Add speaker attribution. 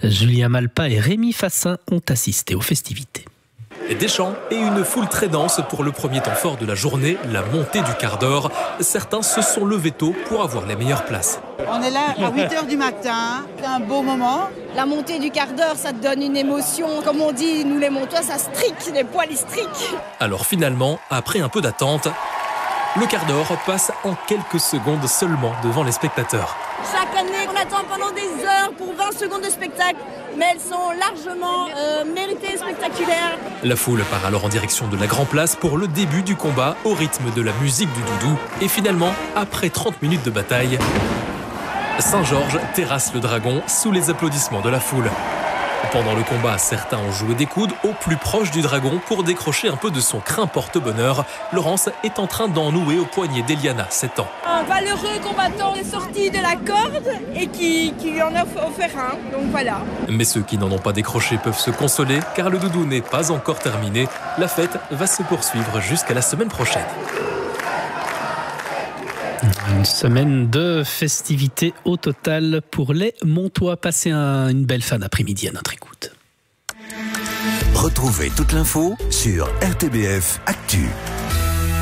Speaker 1: Julien Malpa et Rémi Fassin ont assisté aux festivités.
Speaker 2: Des chants et une foule très dense pour le premier temps fort de la journée, la montée du quart d'heure. Certains se sont levés tôt pour avoir les meilleures places.
Speaker 3: On est là à 8h du matin, c'est un beau moment.
Speaker 4: La montée du quart d'heure, ça te donne une émotion. Comme on dit, nous les Montois, ça strique, les poils ils striquent.
Speaker 2: Alors finalement, après un peu d'attente, le quart d'heure passe en quelques secondes seulement devant les spectateurs.
Speaker 4: Chaque année, on attend pendant des heures pour 20 secondes de spectacle, mais elles sont largement méritées et spectaculaires.
Speaker 2: La foule part alors en direction de la Grand Place pour le début du combat au rythme de la musique du doudou. Et finalement, après 30 minutes de bataille, Saint-Georges terrasse le dragon sous les applaudissements de la foule. Pendant le combat, certains ont joué des coudes au plus proche du dragon pour décrocher un peu de son crin porte-bonheur. Laurence est en train d'en nouer au poignet d'Eliana, 7 ans.
Speaker 4: Un valeureux combattant est sorti de la corde et qui lui en a offert un, donc voilà.
Speaker 2: Mais ceux qui n'en ont pas décroché peuvent se consoler car le doudou n'est pas encore terminé. La fête va se poursuivre jusqu'à la semaine prochaine.
Speaker 1: Une semaine de festivités au total pour les Montois. Passez une belle fin d'après-midi à notre écoute.
Speaker 5: Retrouvez toute l'info sur RTBF Actu.